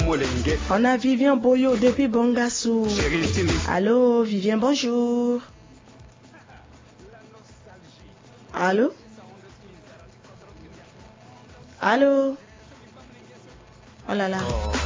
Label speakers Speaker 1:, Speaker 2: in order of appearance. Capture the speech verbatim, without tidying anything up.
Speaker 1: On a Vivien Boyo depuis Bongassou. Allô, Vivien, bonjour. Allô? Allô? Oh là là.